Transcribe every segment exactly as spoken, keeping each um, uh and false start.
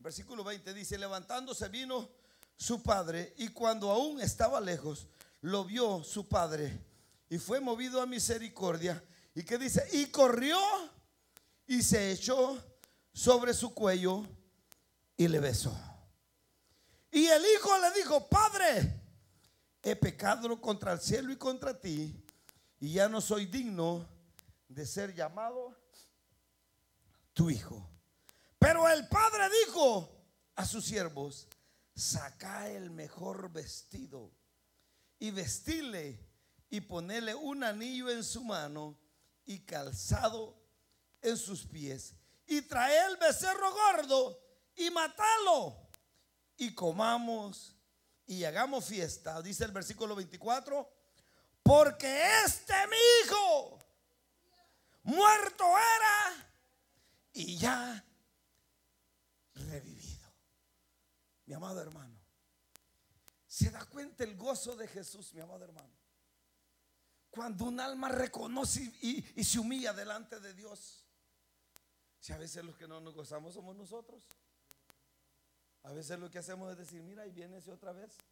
versículo veinte dice: levantándose vino su padre, y cuando aún estaba lejos, lo vio su padre, y fue movido a misericordia. ¿Y qué dice? Y corrió y se echó sobre su cuello y le besó. Y el hijo le dijo: Padre, he pecado contra el cielo y contra ti, y ya no soy digno de ser llamado tu hijo. Pero el padre dijo a sus siervos: sacad el mejor vestido y vestidle, y ponele un anillo en su mano y calzado en sus pies, y trae el becerro gordo y matalo, y comamos y hagamos fiesta. Dice el versículo veinticuatro: porque este mi hijo muerto era y ya revivido. Mi amado hermano, ¿se da cuenta el gozo de Jesús, mi amado hermano? Cuando un alma reconoce y, y se humilla delante de Dios. Si a veces los que no nos gozamos somos nosotros. A veces lo que hacemos es decir: mira, ahí viene ese otra vez.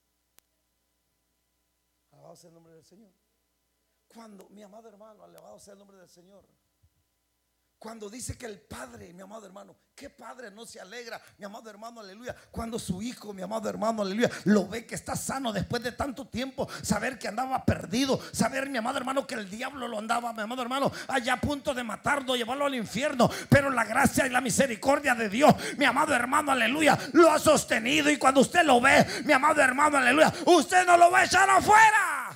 Alabado sea el nombre del Señor. Cuando, mi amado hermano, alabado sea el nombre del Señor, cuando dice que el padre, mi amado hermano, ¿qué padre no se alegra, mi amado hermano, aleluya? Cuando su hijo, mi amado hermano, aleluya, lo ve que está sano después de tanto tiempo, saber que andaba perdido, saber, mi amado hermano, que el diablo lo andaba, mi amado hermano, allá a punto de matarlo, llevarlo al infierno, pero la gracia y la misericordia de Dios, mi amado hermano, aleluya, lo ha sostenido. Y cuando usted lo ve, mi amado hermano, aleluya, usted no lo va a echar afuera.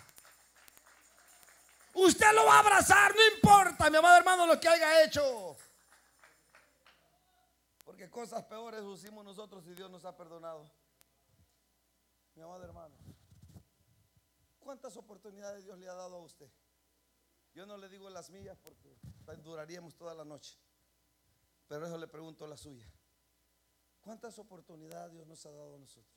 Usted lo va a abrazar, no importa, mi amado hermano, lo que haya hecho. Porque cosas peores hicimos nosotros y Dios nos ha perdonado. Mi amado hermano, ¿cuántas oportunidades Dios le ha dado a usted? Yo no le digo las mías porque duraríamos toda la noche, pero eso le pregunto la suya. ¿Cuántas oportunidades Dios nos ha dado a nosotros?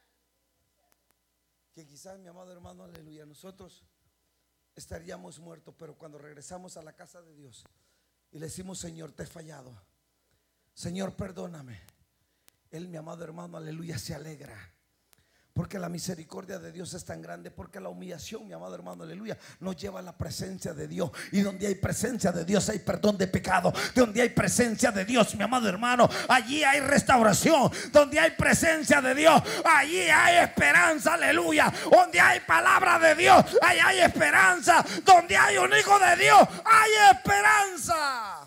Que quizás, mi amado hermano, aleluya, nosotros estaríamos muertos, pero cuando regresamos a la casa de Dios y le decimos: Señor, te he fallado, Señor, perdóname, Él, mi amado hermano, aleluya, se alegra. Porque la misericordia de Dios es tan grande. Porque la humillación, mi amado hermano, aleluya, nos lleva a la presencia de Dios. Y donde hay presencia de Dios hay perdón de pecado. Donde hay presencia de Dios, mi amado hermano, allí hay restauración. Donde hay presencia de Dios, allí hay esperanza, aleluya. Donde hay palabra de Dios, allí hay esperanza. Donde hay un hijo de Dios, hay esperanza.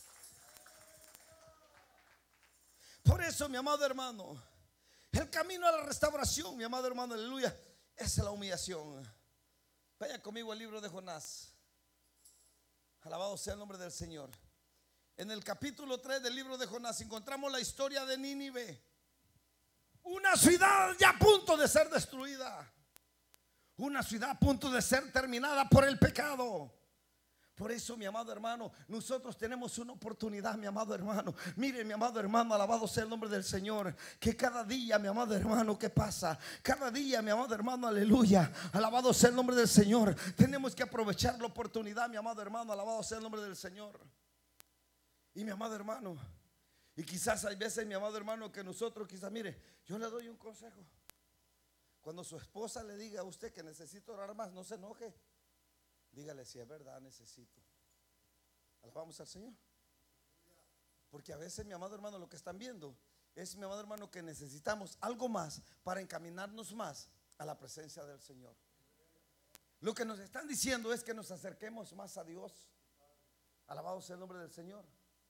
Por eso, mi amado hermano, el camino a la restauración, mi amado hermano, aleluya, es la humillación. Vaya conmigo al libro de Jonás. Alabado sea el nombre del Señor. En el capítulo tres del libro de Jonás encontramos la historia de Nínive, una ciudad ya a punto de ser destruida, una ciudad a punto de ser terminada por el pecado. Por eso, mi amado hermano, nosotros tenemos una oportunidad, mi amado hermano. Mire, mi amado hermano, alabado sea el nombre del Señor, que cada día, mi amado hermano, ¿qué pasa? Cada día, mi amado hermano, aleluya, alabado sea el nombre del Señor. Tenemos que aprovechar la oportunidad, mi amado hermano, alabado sea el nombre del Señor. Y mi amado hermano, y quizás hay veces, mi amado hermano, que nosotros quizás, mire, yo le doy un consejo. Cuando su esposa le diga a usted que necesita orar más, no se enoje. Dígale: si es verdad, necesito. Alabamos al Señor. Porque a veces, mi amado hermano, lo que están viendo es, mi amado hermano, que necesitamos algo más para encaminarnos más a la presencia del Señor. Lo que nos están diciendo es que nos acerquemos más a Dios. Alabado sea el nombre del Señor.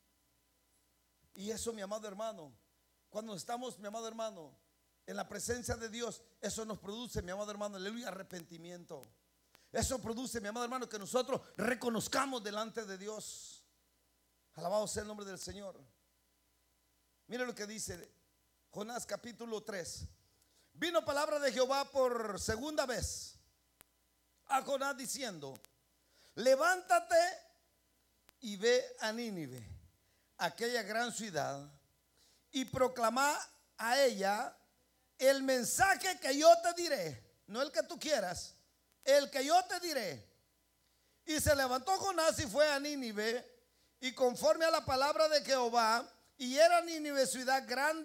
Y eso, mi amado hermano, cuando estamos, mi amado hermano, en la presencia de Dios, eso nos produce, mi amado hermano, aleluya, arrepentimiento. Eso produce, mi amado hermano, que nosotros reconozcamos delante de Dios. Alabado sea el nombre del Señor. Mire lo que dice Jonás capítulo tres. Vino palabra de Jehová por segunda vez a Jonás diciendo: levántate y ve a Nínive, aquella gran ciudad, y proclama a ella el mensaje que yo te diré. No el que tú quieras, el que yo te diré. Y se levantó Jonás y fue a Nínive, y conforme a la palabra de Jehová, y era Nínive ciudad grande